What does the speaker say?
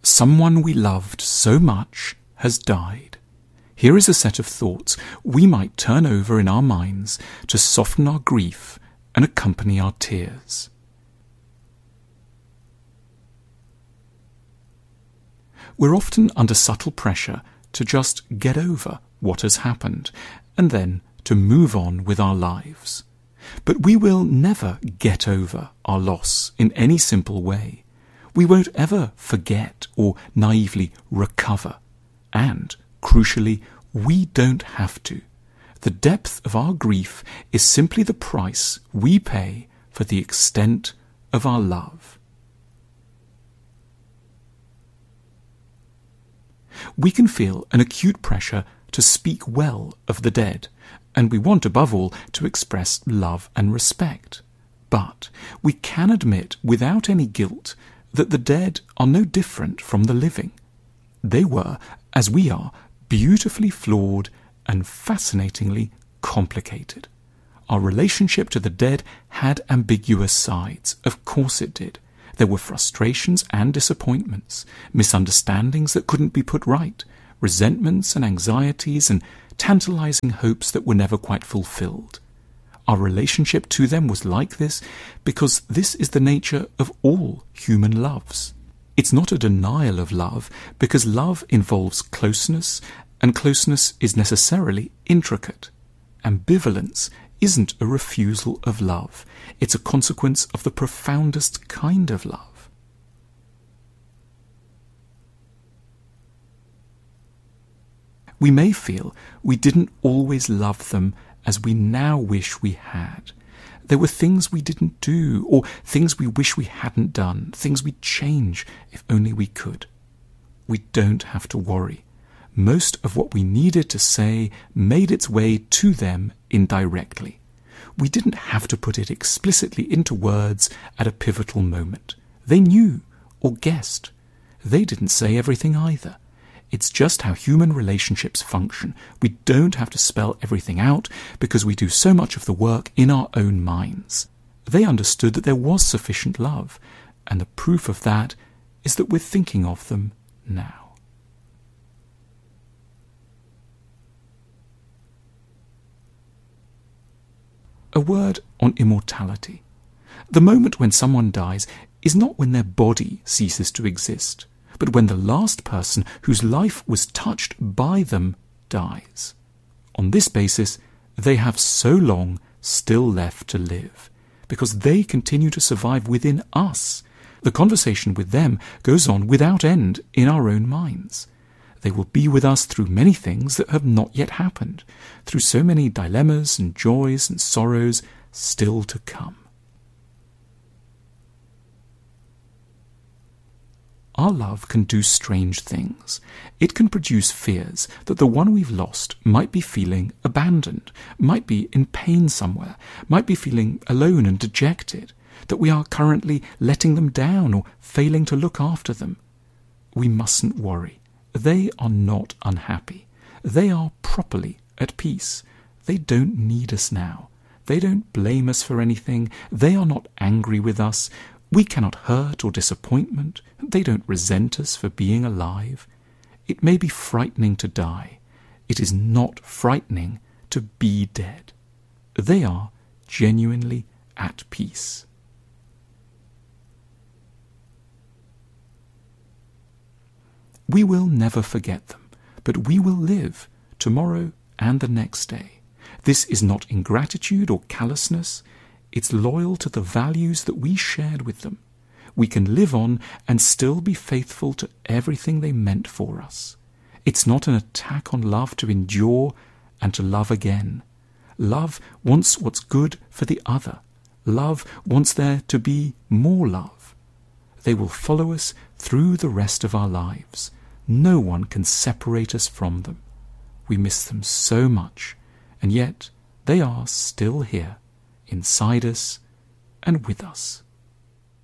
Someone we loved so much has died. Here is a set of thoughts we might turn over in our minds to soften our grief and accompany our tears. We're often under subtle pressure to just get over what has happened and then to move on with our lives. But we will never get over our loss in any simple way. We won't ever forget or naively recover. And, crucially, we don't have to. The depth of our grief is simply the price we pay for the extent of our love. We can feel an acute pressure to speak well of the dead, and we want above all to express love and respect. But we can admit without any guilt that the dead are no different from the living. They were, as we are, beautifully flawed and fascinatingly complicated. Our relationship to the dead had ambiguous sides. Of course it did. There were frustrations and disappointments, misunderstandings that couldn't be put right, resentments and anxieties and tantalizing hopes that were never quite fulfilled. Our relationship to them was like this because this is the nature of all human loves. It's not a denial of love because love involves closeness, and closeness is necessarily intricate. Ambivalence isn't a refusal of love. It's a consequence of the profoundest kind of love. We may feel we didn't always love them as we now wish we had. There were things we didn't do, or things we wish we hadn't done, things we'd change if only we could. We don't have to worry. Most of what we needed to say made its way to them indirectly. We didn't have to put it explicitly into words at a pivotal moment. They knew or guessed. They didn't say everything either. It's just how human relationships function. We don't have to spell everything out because we do so much of the work in our own minds. They understood that there was sufficient love, and the proof of that is that we're thinking of them now. A word on immortality. The moment when someone dies is not when their body ceases to exist, but when the last person whose life was touched by them dies. On this basis, they have so long still left to live, because they continue to survive within us. The conversation with them goes on without end in our own minds. They will be with us through many things that have not yet happened, through so many dilemmas and joys and sorrows still to come. Our love can do strange things. It can produce fears that the one we've lost might be feeling abandoned, might be in pain somewhere, might be feeling alone and dejected, that we are currently letting them down or failing to look after them. We mustn't worry. They are not unhappy. They are properly at peace. They don't need us now. They don't blame us for anything. They are not angry with us. We cannot hurt or disappointment. They don't resent us for being alive. It may be frightening to die. It is not frightening to be dead. They are genuinely at peace. We will never forget them, but we will live tomorrow and the next day. This is not ingratitude or callousness. It's loyal to the values that we shared with them. We can live on and still be faithful to everything they meant for us. It's not an attack on love to endure and to love again. Love wants what's good for the other. Love wants there to be more love. They will follow us through the rest of our lives. No one can separate us from them. We miss them so much, and yet they are still here, inside us and with us.